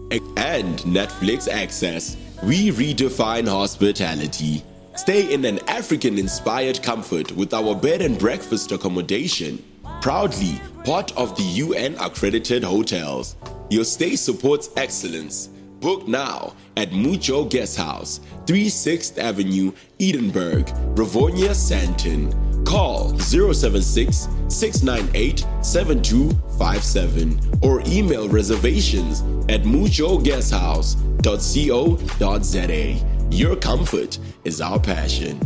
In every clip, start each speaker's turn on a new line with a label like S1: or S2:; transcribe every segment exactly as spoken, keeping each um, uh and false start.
S1: and Netflix access. We redefine hospitality. Stay in an African-inspired comfort with our bed and breakfast accommodation. Proudly part of the U N-accredited hotels. Your stay supports excellence. Book now at Mucho Guest House, thirty-sixth Avenue, Edinburgh, Rivonia, Sandton. Call zero seven six, six nine eight, seven two five seven or email reservations at mucho guest house dot co dot za. Your comfort is our passion.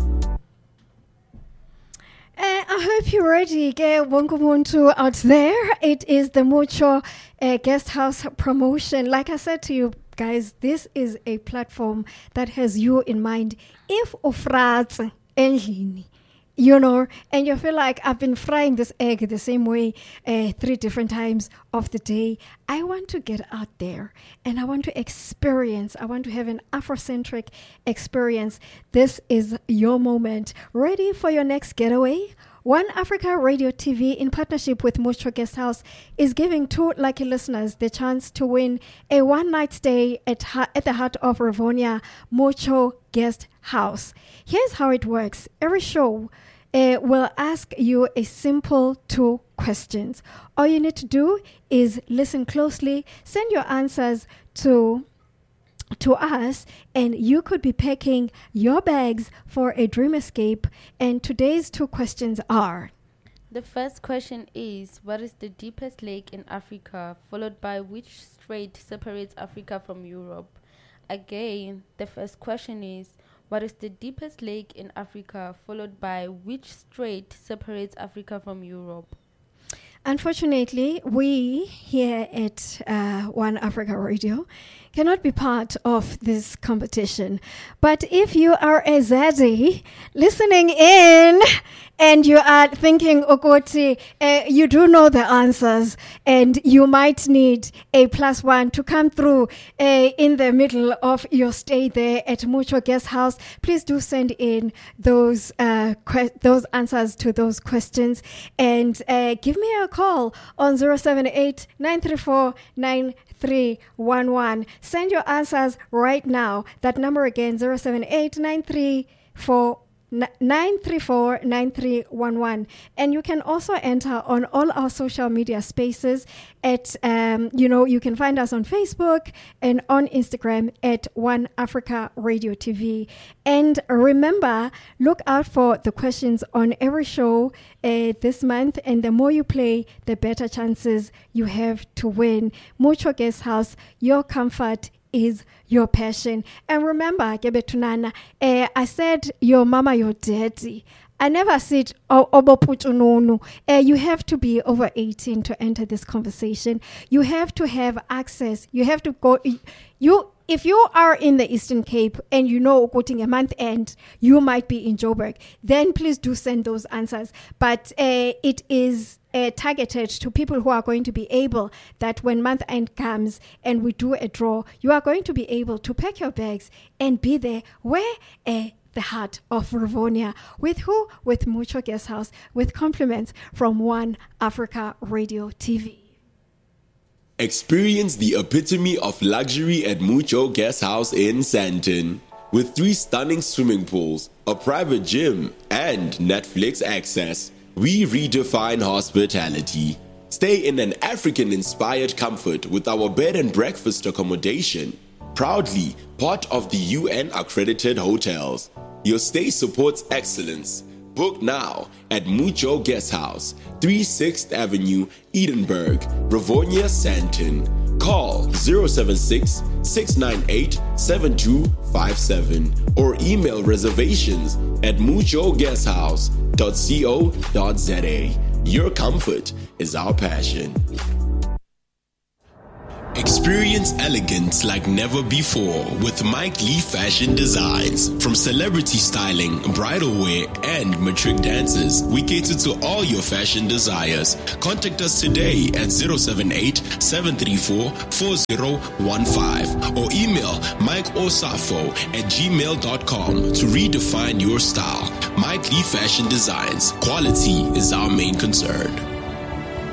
S2: Uh, I hope you're ready, Wongumuntu out there. It is the Mucho uh, Guest House promotion. Like I said to you guys, this is a platform that has you in mind. If ofrats endlini, you know, and you feel like I've been frying this egg the same way uh, three different times of the day, I want to get out there and I want to experience, I want to have an Afrocentric experience. This is your moment. Ready for your next getaway? One Africa Radio T V, in partnership with Mucho Guest House, is giving two lucky listeners the chance to win a one-night stay at, ha- at the heart of Rivonia, Mucho Guest House. Here's how it works. Every show uh, will ask you a simple two questions. All you need to do is listen closely, send your answers to to us, and you could be packing your bags for a dream escape. And today's two questions are:
S3: the first question is, what is the deepest lake in Africa, followed by which strait separates Africa from Europe? Again, the first question is, what is the deepest lake in Africa, followed by which strait separates Africa from Europe?
S2: Unfortunately, we here at uh, One Africa Radio cannot be part of this competition. But if you are a Zaddy listening in and you are thinking, Okoti, uh, you do know the answers and you might need a plus one to come through uh, in the middle of your stay there at Mucho Guest House, please do send in those uh, que- those answers to those questions and uh, give me a call on zero seven eight, nine three four, nine three one one. Send your answers right now. That number again, zero seven eight, nine three four, nine three four, nine three one one. And you can also enter on all our social media spaces at, um, you know, you can find us on Facebook and on Instagram at One Africa Radio T V. And remember, look out for the questions on every show uh, this month. And the more you play, the better chances you have to win. Mucho Guest House, your comfort is your passion. And remember, Gebetunana, uh, I said your mama, your daddy. I never said oboputununu. Uh, you have to be over eighteen to enter this conversation. You have to have access. You have to go. You, if you are in the Eastern Cape and you know quoting a month end, you might be in Joburg. Then please do send those answers. But uh, it is Uh, targeted to people who are going to be able, that when month end comes and we do a draw, you are going to be able to pack your bags and be there where uh, the heart of Rivonia. With who? With Mucho Guest House, with compliments from One Africa Radio T V.
S1: Experience the epitome of luxury at Mucho Guest House in Sandton. With three stunning swimming pools, a private gym, and Netflix access, we redefine hospitality. Stay in an African-inspired comfort with our bed and breakfast accommodation. Proudly part of the U N-accredited hotels. Your stay supports excellence. Book now at Mucho Guest House, thirty-sixth Avenue, Edinburgh, Rivonia, Sandton. Call zero seven six, six nine eight, seven two five seven or email reservations at mucho guest house dot co dot za. Your comfort is our passion. Experience elegance like never before with Mike Lee Fashion Designs. From celebrity styling, bridal wear, and matric dances, we cater to all your fashion desires. Contact us today at zero seven eight, seven three four, four zero one five or email mike osafo at gmail dot com to redefine your style. Mike Lee Fashion Designs. Quality is our main concern.